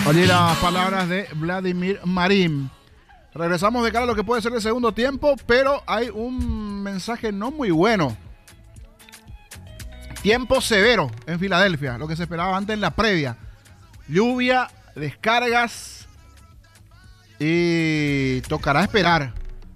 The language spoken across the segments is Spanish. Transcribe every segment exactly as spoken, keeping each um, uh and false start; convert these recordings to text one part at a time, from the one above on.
Allí las palabras de Vladimir Marín. Regresamos de cara a lo que puede ser el segundo tiempo, pero hay un mensaje no muy bueno. Tiempo severo en Filadelfia, lo que se esperaba antes en la previa. Lluvia, descargas y tocará esperar.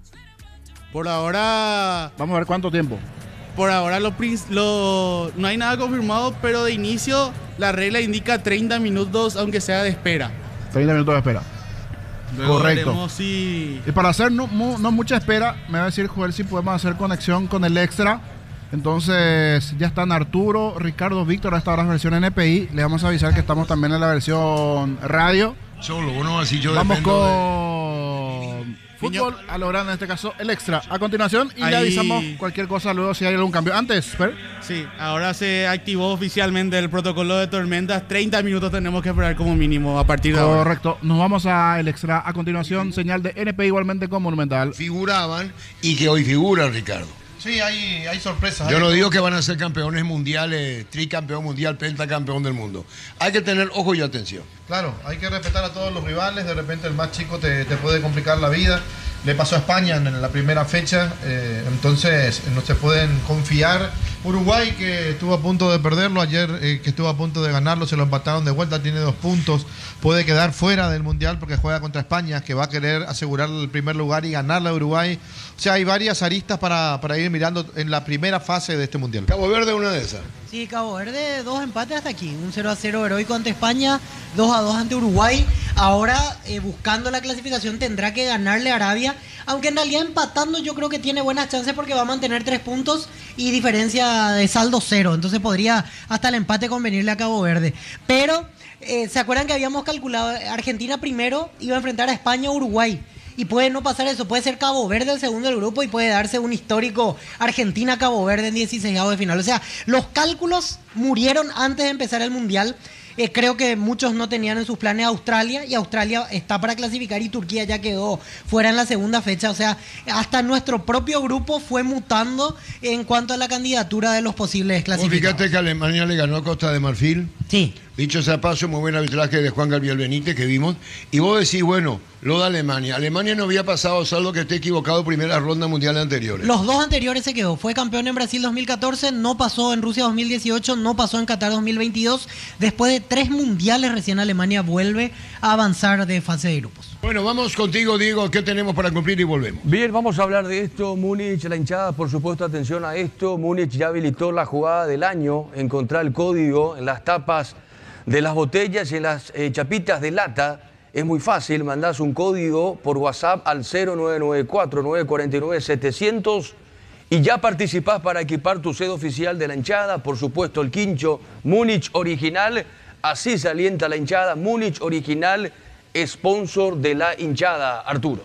Por ahora... Vamos a ver cuánto tiempo. Por ahora lo, lo, no hay nada confirmado, pero de inicio la regla indica treinta minutos, aunque sea de espera. treinta minutos de espera. Luego correcto. Si... Y para hacer no, no mucha espera, me va a decir Joel si podemos hacer conexión con el extra. Entonces ya están Arturo, Ricardo, Víctor, hasta ahora versión N P I. Le vamos a avisar que estamos también en la versión radio. Solo, uno así yo Vamos dependo con de... fútbol, a lo grande en este caso, el extra. A continuación, y Ahí... le avisamos cualquier cosa luego si hay algún cambio. Antes, Fer. Sí, ahora se activó oficialmente el protocolo de tormentas. treinta minutos tenemos que esperar como mínimo a partir de ahora. Correcto. Nos vamos a el extra. A continuación, señal de N P I igualmente con Monumental. Figuraban y que hoy figuran, Ricardo. Sí, hay, hay sorpresas. Yo hay no todo. digo que van a ser campeones mundiales, tricampeón mundial, pentacampeón del mundo. Hay que tener ojo y atención. Claro, hay que respetar a todos los rivales. De repente el más chico te, te puede complicar la vida. Le pasó a España en la primera fecha, eh, entonces no se pueden confiar. Uruguay, que estuvo a punto de perderlo ayer, eh, que estuvo a punto de ganarlo, se lo empataron de vuelta, tiene dos puntos, puede quedar fuera del Mundial porque juega contra España, que va a querer asegurar el primer lugar y ganarle a Uruguay. O sea, hay varias aristas para, para ir mirando en la primera fase de este Mundial. Cabo Verde, una de esas. Sí, Cabo Verde, dos empates hasta aquí. Un cero a cero heroico ante España, dos a dos ante Uruguay. Ahora, eh, buscando la clasificación, tendrá que ganarle a Arabia. Aunque en realidad empatando yo creo que tiene buenas chances porque va a mantener tres puntos y diferencia de saldo cero. Entonces podría hasta el empate convenirle a Cabo Verde. Pero, eh, ¿se acuerdan que habíamos calculado? Argentina primero iba a enfrentar a España o Uruguay. Y puede no pasar eso, puede ser Cabo Verde el segundo del grupo y puede darse un histórico Argentina-Cabo Verde en dieciseisavos de final. O sea, los cálculos murieron antes de empezar el Mundial. Eh, creo que muchos no tenían en sus planes Australia y Australia está para clasificar y Turquía ya quedó fuera en la segunda fecha. O sea, hasta nuestro propio grupo fue mutando en cuanto a la candidatura de los posibles clasificados. Fíjate que Alemania le ganó a Costa de Marfil. Sí. Dicho sea paso, muy buen arbitraje de Juan Gabriel Benítez que vimos. Y vos decís, bueno, lo de Alemania. Alemania no había pasado, salvo que esté equivocado, primera ronda mundial anteriores. Los dos anteriores se quedó. Fue campeón en Brasil dos mil catorce, no pasó en Rusia dos mil dieciocho, no pasó en Qatar dos mil veintidós. Después de tres mundiales, recién Alemania vuelve a avanzar de fase de grupos. Bueno, vamos contigo, Diego. ¿Qué tenemos para cumplir y volvemos? Bien, vamos a hablar de esto. Múnich, la hinchada, por supuesto, atención a esto. Múnich ya habilitó la jugada del año. Encontrar el código en las tapas de las botellas y en las eh, chapitas de lata. Es muy fácil, mandás un código por WhatsApp al cero nueve nueve cuatro, nueve cuatro nueve, setecientos y ya participás para equipar tu sede oficial de la hinchada. Por supuesto, el quincho Múnich original. Así se alienta la hinchada. Múnich original, sponsor de la hinchada. Arturo.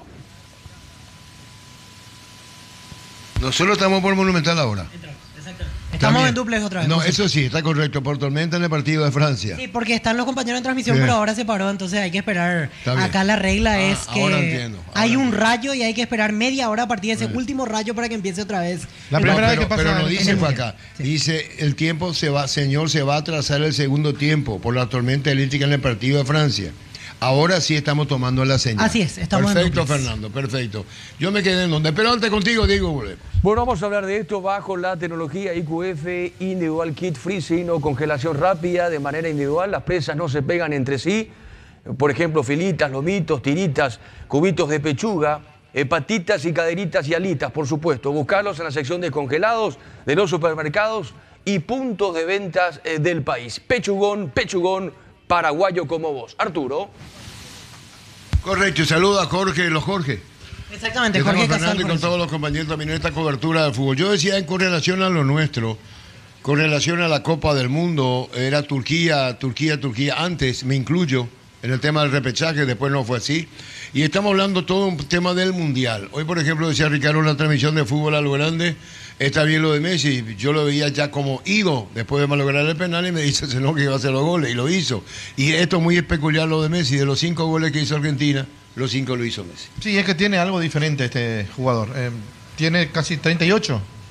Nosotros estamos por Monumental ahora. Estamos También. en duplex otra vez. No, eso sí, está correcto. Por tormenta en el partido de Francia. Sí, porque están los compañeros en transmisión, Bien. pero ahora se paró, entonces hay que esperar. Está bien. Acá la regla Ah, es que ahora entiendo, ahora hay un entiendo. rayo y hay que esperar media hora a partir de ese Bien. último rayo para que empiece otra vez. La el- primera No, vez pero, que pasa pero no en- dice en el fue Mundial. acá. Sí. Dice, el tiempo se va, señor, se va a atrasar el segundo tiempo por la tormenta eléctrica en el partido de Francia. Ahora sí estamos tomando la señal. Así es, estamos en Perfecto, duplex. Fernando, perfecto. Yo me quedé en donde. Pero antes contigo, Diego, volvemos. Bueno, vamos a hablar de esto bajo la tecnología I Q F, Individual Kit Freezing o congelación rápida de manera individual. Las presas no se pegan entre sí. Por ejemplo, filitas, lomitos, tiritas, cubitos de pechuga, eh, patitas y caderitas y alitas, por supuesto. Buscarlos en la sección de congelados de los supermercados y puntos de ventas eh, del país. Pechugón, pechugón, paraguayo como vos. Arturo. Correcto, y saludo a Jorge, los Jorge. Exactamente, Estamos Jorge Fernando Casal. y por con eso. todos los compañeros también en esta cobertura del fútbol. Yo decía en correlación a lo nuestro, con relación a la Copa del Mundo, era Turquía, Turquía, Turquía. Antes, me incluyo, en el tema del repechaje, después no fue así. Y estamos hablando todo un tema del Mundial. Hoy, por ejemplo, decía Ricardo en la transmisión de fútbol a lo grande, está bien lo de Messi. Yo lo veía ya como ido después de malograr el penal y me dice no, que iba a hacer los goles, y lo hizo. Y esto es muy peculiar lo de Messi. De los cinco goles que hizo Argentina, los cinco lo hizo Messi. Sí, es que tiene algo diferente este jugador. Eh, tiene casi treinta y ocho.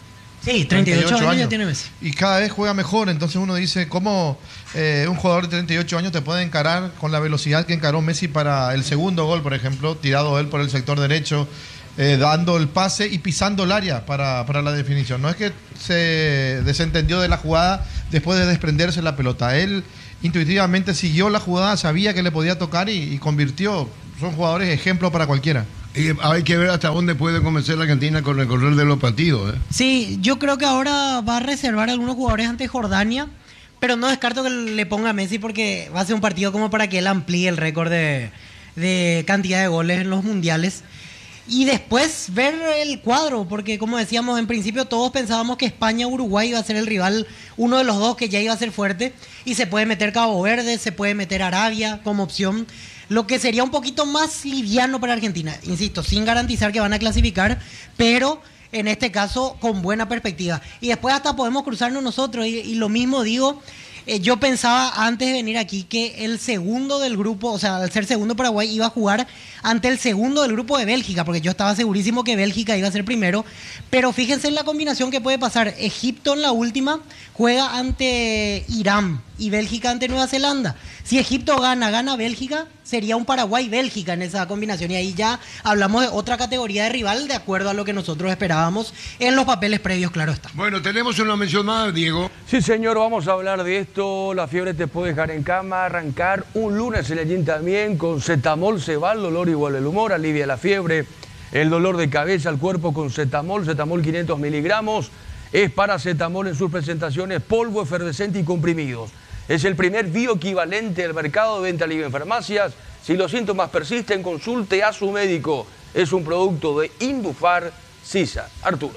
Sí, treinta y ocho años ya tiene Messi. Y cada vez juega mejor, entonces uno dice, ¿cómo eh, un jugador de treinta y ocho años te puede encarar con la velocidad que encaró Messi para el segundo gol, por ejemplo, tirado él por el sector derecho, eh, dando el pase y pisando el área para, para la definición? No es que se desentendió de la jugada después de desprenderse la pelota. Él intuitivamente siguió la jugada, sabía que le podía tocar y, y convirtió. Son jugadores ejemplo para cualquiera. Y hay que ver hasta dónde puede convencer la Argentina con el correr de los partidos. ¿eh? Sí, yo creo que ahora va a reservar algunos jugadores ante Jordania, pero no descarto que le ponga a Messi porque va a ser un partido como para que él amplíe el récord de, de cantidad de goles en los mundiales. Y después ver el cuadro, porque como decíamos, en principio todos pensábamos que España-Uruguay iba a ser el rival, uno de los dos que ya iba a ser fuerte, y se puede meter Cabo Verde, se puede meter Arabia como opción, lo que sería un poquito más liviano para Argentina, insisto, sin garantizar que van a clasificar, pero en este caso con buena perspectiva. Y después hasta podemos cruzarnos nosotros, y, y lo mismo digo, eh, yo pensaba antes de venir aquí que el segundo del grupo, o sea, al ser segundo Paraguay iba a jugar ante el segundo del grupo de Bélgica, porque yo estaba segurísimo que Bélgica iba a ser primero, pero fíjense en la combinación que puede pasar. Egipto en la última juega ante Irán y Bélgica ante Nueva Zelanda. Si Egipto gana, gana Bélgica, sería un Paraguay-Bélgica en esa combinación, y ahí ya hablamos de otra categoría de rival de acuerdo a lo que nosotros esperábamos en los papeles previos, claro está. Bueno, tenemos una mención más, Diego. Sí, señor, vamos a hablar de esto. La fiebre te puede dejar en cama, arrancar un lunes en el gym también con Cetamol, se va el dolor igual el humor, alivia la fiebre, el dolor de cabeza, el cuerpo con Cetamol, Cetamol quinientos miligramos, es paracetamol en sus presentaciones, polvo, efervescente y comprimidos. Es el primer bioequivalente del mercado de venta libre en farmacias. Si los síntomas persisten, consulte a su médico. Es un producto de Indufar Sisa. Arturo.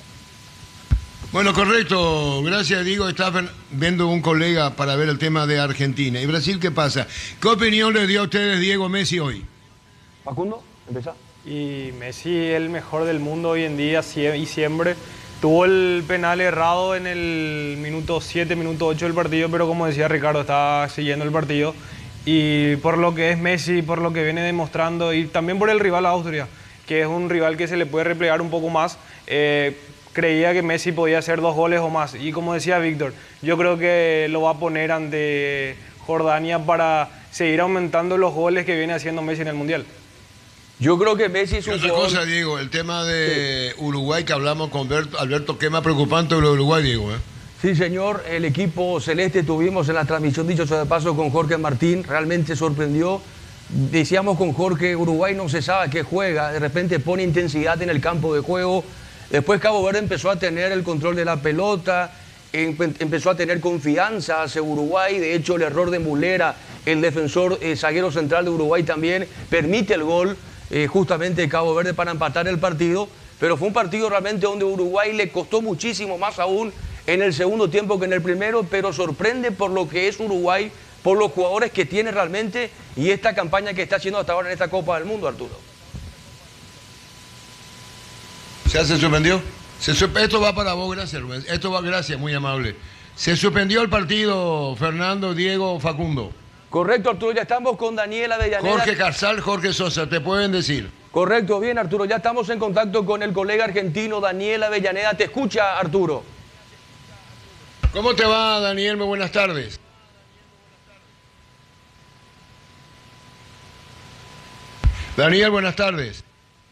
Bueno, correcto. Gracias, Diego. Estaba viendo un colega para ver el tema de Argentina. ¿Y Brasil qué pasa? ¿Qué opinión le dio a ustedes Diego Messi hoy? Facundo, empezá. Y Messi el mejor del mundo hoy en día y siempre. Tuvo el penal errado en el minuto siete, minuto ocho del partido, pero como decía Ricardo, estaba siguiendo el partido. Y por lo que es Messi, por lo que viene demostrando, y también por el rival Austria, que es un rival que se le puede replegar un poco más, eh, creía que Messi podía hacer dos goles o más. Y como decía Víctor, yo creo que lo va a poner ante Jordania para seguir aumentando los goles que viene haciendo Messi en el Mundial. Yo creo que Messi es un otra jugador... cosa, Diego, el tema de sí. Uruguay que hablamos con Alberto, Alberto, ¿qué más preocupante lo de Uruguay, Diego? ¿eh? Sí, señor, el equipo celeste tuvimos en la transmisión, dicho sea de paso, con Jorge Martín, realmente sorprendió. Decíamos con Jorge, Uruguay no se sabe qué juega, de repente pone intensidad en el campo de juego. Después Cabo Verde empezó a tener el control de la pelota, empezó a tener confianza hacia Uruguay. De hecho, el error de Mulera, el defensor eh, zaguero central de Uruguay, también permite el gol. Eh, justamente Cabo Verde para empatar el partido, pero fue un partido realmente donde Uruguay le costó muchísimo más aún en el segundo tiempo que en el primero, pero sorprende por lo que es Uruguay, por los jugadores que tiene realmente y esta campaña que está haciendo hasta ahora en esta Copa del Mundo, Arturo. ¿Se, se suspendió? Se, esto va para vos, gracias Rubén. Esto va, gracias, muy amable. Se suspendió el partido, Fernando, Diego, Facundo. Correcto, Arturo, ya estamos con Daniel Avellaneda. Jorge Carzal, Jorge Sosa, te pueden decir. Correcto, bien, Arturo, ya estamos en contacto con el colega argentino Daniel Avellaneda. Te escucha, Arturo. ¿Cómo te va, Daniel? Muy buenas tardes. Daniel, buenas tardes.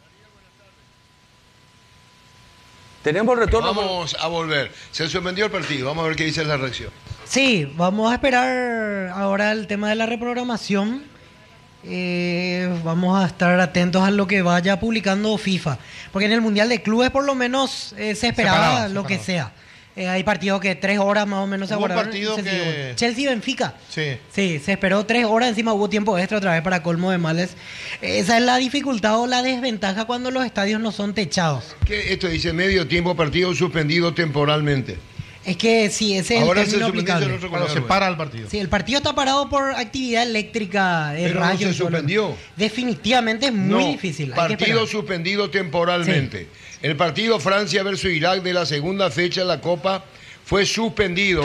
Tenemos retorno. Vamos a volver. Se suspendió el partido. Vamos a ver qué dice la reacción. Sí, vamos a esperar ahora el tema de la reprogramación. Eh, vamos a estar atentos a lo que vaya publicando FIFA. Porque en el Mundial de Clubes por lo menos eh, se esperaba Separado, lo separado. que sea. Eh, hay partidos que tres horas más o menos se Hubo un aguardaron. partido Se que- siguió. Chelsea-Benfica. Sí. Sí, se esperó tres horas, encima hubo tiempo extra otra vez para colmo de males. Esa es la dificultad o la desventaja cuando los estadios no son techados. ¿Qué? Esto dice medio tiempo, partido suspendido temporalmente. Es que sí, ese es Ahora el se término suspendió aplicable. el otro Cuando color, se güey. para el partido. Sí, el partido está parado por actividad eléctrica de Pero no rayos. se y todo lo suspendió. demás. Definitivamente es muy No, difícil. hay que partido esperar. suspendido temporalmente. El partido Francia versus Irak de la segunda fecha de la Copa fue suspendido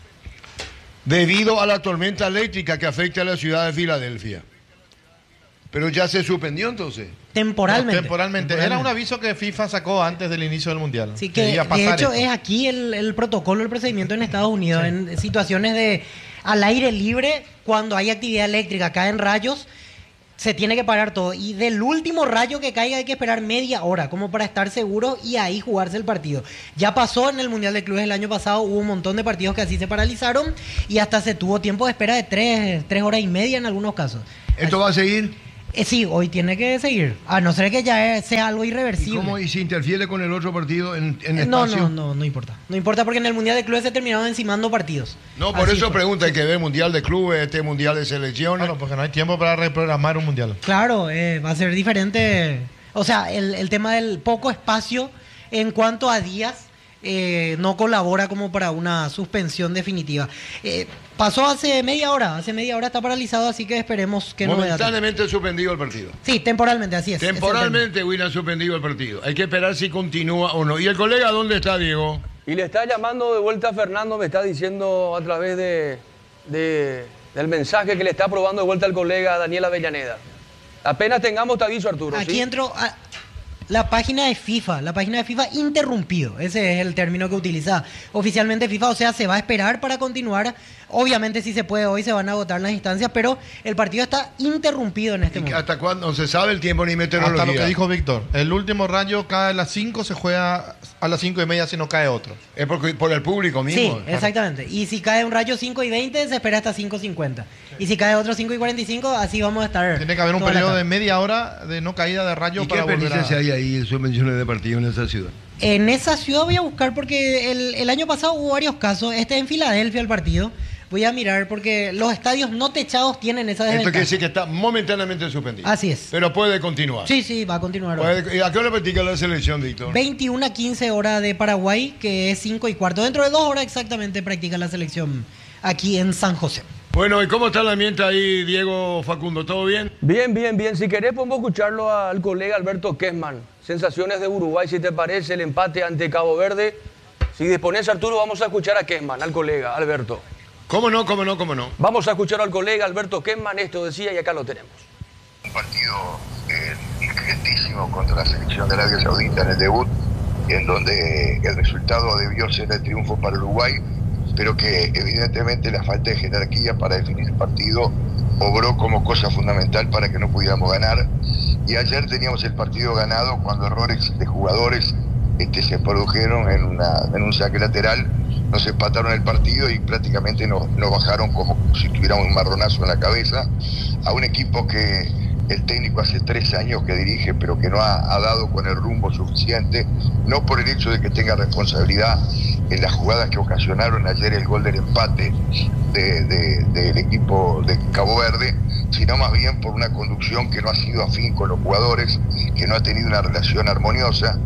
debido a la tormenta eléctrica que afecta a la ciudad de Filadelfia. Pero ya se suspendió entonces. Temporalmente. No, temporalmente. Era un aviso que FIFA sacó antes del inicio del Mundial. Sí, que iba a pasar de hecho esto. es aquí el, el protocolo, el procedimiento en Estados Unidos, sí. En situaciones de al aire libre, cuando hay actividad eléctrica, caen rayos, se tiene que parar todo. Y del último rayo que caiga hay que esperar media hora, como para estar seguro y ahí jugarse el partido. Ya pasó en el Mundial de Clubes el año pasado, hubo un montón de partidos que así se paralizaron y hasta se tuvo tiempo de espera de tres, tres horas y media en algunos casos. ¿Esto va a seguir? Eh, sí, hoy tiene que seguir, a no ser que ya sea algo irreversible. ¿Y cómo? ¿Y si interfiere con el otro partido en, en Eh, no, espacio? no, no, no importa. No importa porque en el Mundial de Clubes se terminaron encimando partidos. No, por Así eso fue. pregunta, hay que ver Mundial de Clubes, este Mundial de Selecciones. Bueno, porque no hay tiempo para reprogramar un Mundial. Claro, eh, va a ser diferente. O sea, el, el tema del poco espacio en cuanto a días eh, no colabora como para una suspensión definitiva. Eh, pasó hace media hora, hace media hora está paralizado, así que esperemos que no... Momentáneamente suspendido el partido. Sí, temporalmente, así es. Temporalmente William suspendido el partido. Hay que esperar si continúa o no. ¿Y el colega dónde está, Diego? Y le está llamando de vuelta a Fernando, me está diciendo a través de, de- del mensaje que le está probando de vuelta al colega Daniel Avellaneda. Apenas tengamos te aviso, Arturo. Aquí ¿sí? entro a la página de FIFA, la página de FIFA interrumpido, ese es el término que utiliza oficialmente FIFA, o sea, se va a esperar para continuar, obviamente si se puede hoy se van a agotar las instancias, pero el partido está interrumpido en este ¿Y momento. hasta cuándo? No se sabe el tiempo ni meteorología. Hasta lo que dijo Víctor. El último rayo cae a las cinco, se juega a las cinco y media si no cae otro. Es porque, por el público Sí, mismo. exactamente. Y si cae un rayo cinco y veinte, se espera hasta cinco cincuenta. Y si cae otro cinco y cuarenta y cinco, así vamos a estar. Tiene que haber un toda la periodo de tarde. media hora de no caída de rayo ¿Y qué para volver a... experiencia hay ahí en suspensiones de partido en esa ciudad? En esa ciudad voy a buscar porque el, el año pasado hubo varios casos. Este en Filadelfia el partido. Voy a mirar porque los estadios no techados tienen esa Esto desventaja. quiere decir que está momentáneamente suspendido. Así es. Pero puede continuar. Sí, sí, va a continuar. hoy. Puede- ¿Y a qué hora practica la selección, Víctor? veintiuna a quince hora de Paraguay, que es cinco y cuarto. Dentro de dos horas exactamente practica la selección aquí en San José. Bueno, ¿y cómo está el ambiente ahí, Diego, Facundo? ¿Todo bien? Bien, bien, bien. Si querés podemos escucharlo al colega Alberto Kessman. Sensaciones de Uruguay, si te parece, el empate ante Cabo Verde. Si dispones, Arturo, vamos a escuchar a Kessman, al colega Alberto. ¿Cómo no, cómo no, cómo no? Vamos a escuchar al colega Alberto Kessman, esto decía y acá lo tenemos. Un partido eh, discretísimo contra la selección de Arabia Saudita en el debut, en donde el resultado debió ser el triunfo para Uruguay, pero que evidentemente la falta de jerarquía para definir el partido obró como cosa fundamental para que no pudiéramos ganar. Y ayer teníamos el partido ganado cuando errores de jugadores este, se produjeron en, una, en un saque lateral, nos empataron el partido y prácticamente nos, nos bajaron como si tuviéramos un marronazo en la cabeza a un equipo que el técnico hace tres años que dirige, pero que no ha, ha dado con el rumbo suficiente, no por el hecho de que tenga responsabilidad en las jugadas que ocasionaron ayer el gol del empate de, de, del equipo de Cabo Verde, sino más bien por una conducción que no ha sido afín con los jugadores, que no ha tenido una relación armoniosa,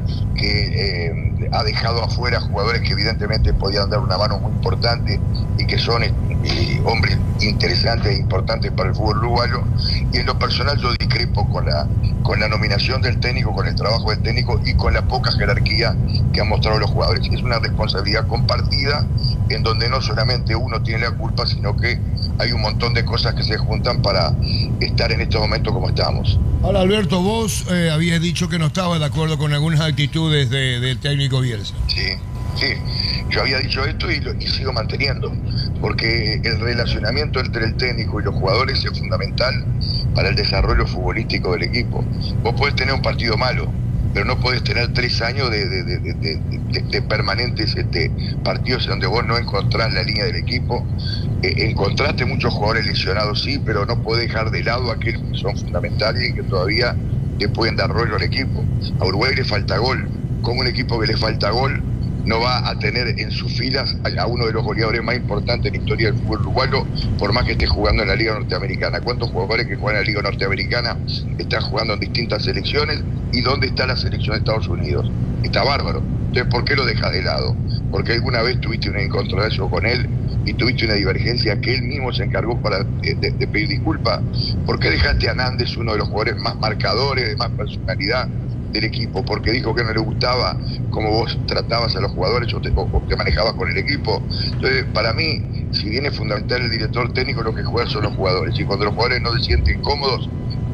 que eh, ha dejado afuera jugadores que evidentemente podían dar una mano muy importante y que son eh, hombres interesantes e importantes para el fútbol uruguayo. Y en lo personal yo discrepo con la, con la nominación del técnico, con el trabajo del técnico y con la poca jerarquía que han mostrado los jugadores. Es una responsabilidad compartida en donde no solamente uno tiene la culpa, sino que hay un montón de cosas que se juntan para estar en estos momentos como estamos. Ahora, Alberto, vos eh, habías dicho que no estabas de acuerdo con algunas actitudes de- del técnico Bielsa. Sí, sí, yo había dicho esto y lo y sigo manteniendo, porque el relacionamiento entre el técnico y los jugadores es fundamental para el desarrollo futbolístico del equipo. Vos podés tener un partido malo, pero no podés tener tres años de, de, de, de, de, de permanentes este, partidos en donde vos no encontrás la línea del equipo. Eh, encontraste muchos jugadores lesionados, sí, pero no podés dejar de lado a aquellos que son fundamentales y que todavía le pueden dar rollo al equipo. A Uruguay le falta gol. Como un equipo que le falta gol no va a tener en sus filas a uno de los goleadores más importantes en la historia del fútbol uruguayo, por más que esté jugando en la Liga Norteamericana? ¿Cuántos jugadores que juegan en la Liga Norteamericana están jugando en distintas selecciones? ¿Y dónde está la selección de Estados Unidos? Está bárbaro. Entonces, ¿por qué lo dejas de lado? Porque alguna vez tuviste una encontronazo con él y tuviste una divergencia que él mismo se encargó para de, de, de pedir disculpas. ¿Por qué dejaste a Nández, uno de los jugadores más marcadores, de más personalidad del equipo? Porque dijo que no le gustaba cómo vos tratabas a los jugadores o te, o te manejabas con el equipo. Entonces, para mí, si bien es fundamental el director técnico, lo que juega son los jugadores. Y cuando los jugadores no se sienten cómodos,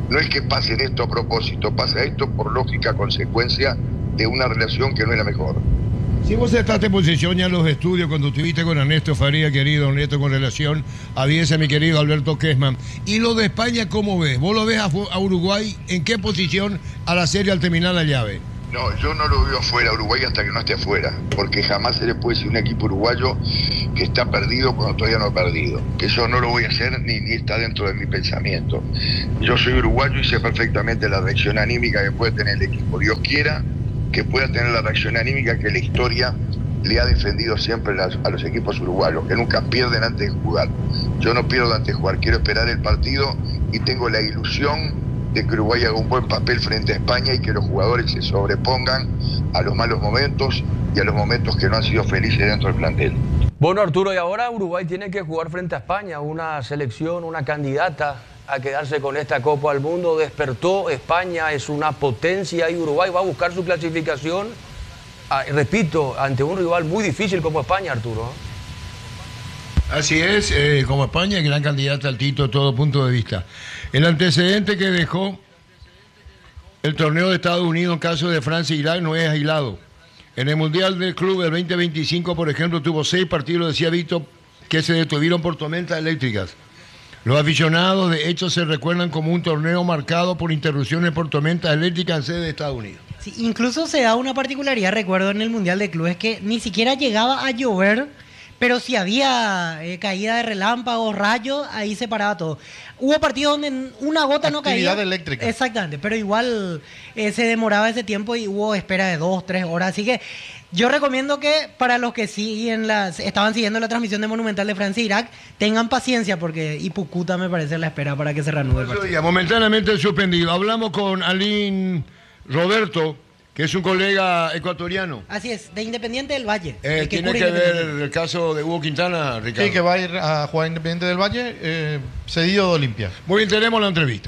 No es que pasen esto a propósito, pasa esto por lógica consecuencia de una relación que no es la mejor. Si vos estaste en posición ya en los estudios cuando estuviste con Ernesto Faría, querido Ernesto, con relación a Bielsa, mi querido Alberto Kessman. ¿Y lo de España cómo ves? ¿Vos lo ves a, a Uruguay en qué posición a la serie al terminar la llave? No, yo no lo veo afuera Uruguay hasta que no esté afuera, porque jamás se le puede decir a un equipo uruguayo que está perdido cuando todavía no ha perdido. Que eso no lo voy a hacer ni, ni está dentro de mi pensamiento. Yo soy uruguayo y sé perfectamente la reacción anímica que puede tener el equipo. Dios quiera que pueda tener la reacción anímica que la historia le ha defendido siempre a los equipos uruguayos, que nunca pierden antes de jugar. Yo no pierdo antes de jugar, quiero esperar el partido y tengo la ilusión de que Uruguay haga un buen papel frente a España y que los jugadores se sobrepongan a los malos momentos y a los momentos que no han sido felices dentro del plantel. Bueno, Arturo, y ahora Uruguay tiene que jugar frente a España, una selección, una candidata a quedarse con esta Copa del Mundo. Despertó, España es una potencia y Uruguay va a buscar su clasificación, ah, repito, ante un rival muy difícil como España, Arturo. Así es, eh, como España, gran candidata al título, todo punto de vista. El antecedente que dejó el torneo de Estados Unidos en caso de Francia e Irak no es aislado. En el Mundial del Club del veinte veinticinco, por ejemplo, tuvo seis partidos, decía Víctor, que se detuvieron por tormentas eléctricas. Los aficionados, de hecho, se recuerdan como un torneo marcado por interrupciones por tormentas eléctricas en sede de Estados Unidos. Sí, incluso se da una particularidad, recuerdo, en el Mundial de Clubes, que ni siquiera llegaba a llover, pero si había eh, caída de relámpagos, rayos, ahí se paraba todo. Hubo partidos donde una gota no caía. Actividad eléctrica. Exactamente, pero igual eh, se demoraba ese tiempo y hubo espera de dos, tres horas. Así que yo recomiendo que para los que siguen las, estaban siguiendo la transmisión de Monumental de Francia e Irak, tengan paciencia porque Ipucuta me parece la espera para que se reanude el partido. Momentáneamente suspendido. Hablamos con Alín Roberto, que es un colega ecuatoriano. Así es, de Independiente del Valle. Eh, el que ¿Tiene que ver el caso de Hugo Quintana, Ricardo? Sí, que va a ir a jugar Independiente del Valle, eh, cedido de Olimpia. Muy bien, tenemos la entrevista.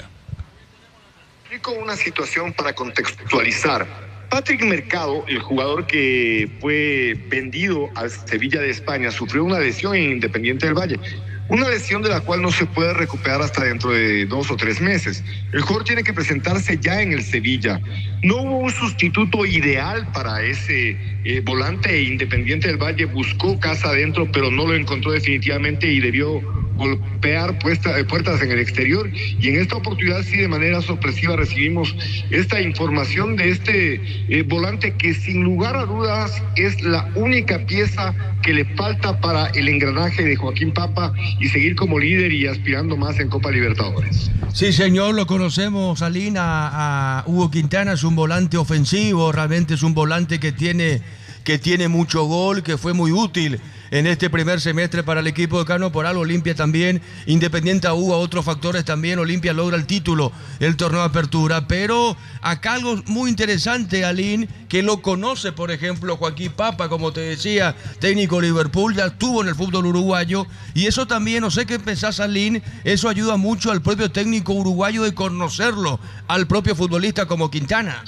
Explico una situación para contextualizar. Patrick Mercado, el jugador que fue vendido al Sevilla de España, sufrió una lesión en Independiente del Valle. Una lesión de la cual no se puede recuperar hasta dentro de dos o tres meses. El jugador tiene que presentarse ya en el Sevilla. No hubo un sustituto ideal para ese eh, volante. Independiente del Valle buscó casa adentro, pero no lo encontró definitivamente y debió golpear puesta, eh, puertas en el exterior. Y en esta oportunidad sí, de manera sorpresiva, recibimos esta información de este eh, volante que sin lugar a dudas es la única pieza que le falta para el engranaje de Joaquín Papa y seguir como líder y aspirando más en Copa Libertadores. Sí, señor, lo conocemos, Alín, a, a Hugo Quintana, es un volante ofensivo, realmente es un volante que tiene, que tiene mucho gol, que fue muy útil en este primer semestre para el equipo de Cano. Por algo Olimpia también, Independiente hubo a otros factores también, Olimpia logra el título, el torneo de apertura, pero acá algo muy interesante, Alín, que lo conoce, por ejemplo, Joaquín Papa, como te decía, técnico Liverpool, ya estuvo en el fútbol uruguayo, y eso también, no sé qué pensás, Alín, eso ayuda mucho al propio técnico uruguayo de conocerlo, al propio futbolista como Quintana.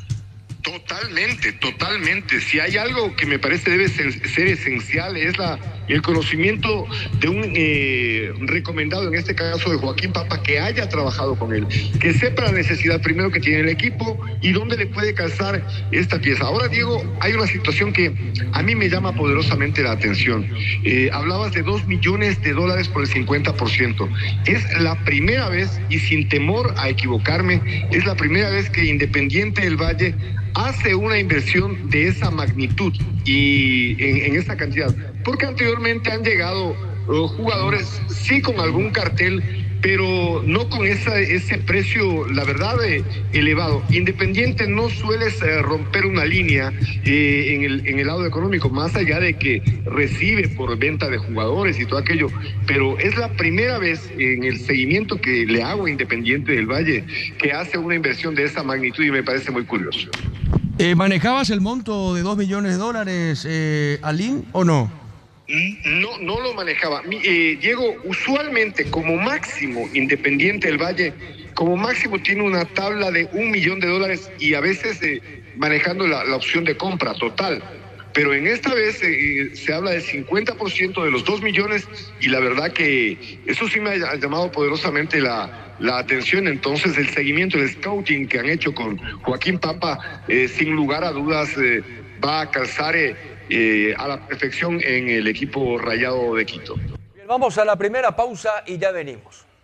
Totalmente, totalmente. Si hay algo que me parece debe ser, ser esencial es la, el conocimiento de un eh, recomendado, en este caso de Joaquín Papa, que haya trabajado con él, que sepa la necesidad primero que tiene el equipo y dónde le puede calzar esta pieza. Ahora, Diego, hay una situación que a mí me llama poderosamente la atención. Eh, hablabas de dos millones de dólares por el cincuenta por ciento. Es la primera vez, y sin temor a equivocarme, es la primera vez que Independiente del Valle hace una inversión de esa magnitud y en, en esa cantidad, porque anteriormente han llegado uh, jugadores sí con algún cartel, pero no con esa, ese precio, la verdad, eh, elevado. Independiente no suele eh, romper una línea eh, en, el, en el lado económico, más allá de que recibe por venta de jugadores y todo aquello, pero es la primera vez en el seguimiento que le hago a Independiente del Valle que hace una inversión de esa magnitud y me parece muy curioso. Eh, ¿Manejabas el monto de dos millones de dólares, eh, Alín, o no? No, no lo manejaba. Eh, Diego, usualmente como máximo Independiente del Valle, como máximo tiene una tabla de un millón de dólares y a veces eh, manejando la, la opción de compra total. pero en esta vez eh, se habla del cincuenta por ciento de los dos millones y la verdad que eso sí me ha llamado poderosamente la, la atención. Entonces el seguimiento, el scouting que han hecho con Joaquín Papa, eh, sin lugar a dudas eh, va a calzar eh, eh, a la perfección en el equipo Rayado de Quito. Bien, vamos a la primera pausa y ya venimos.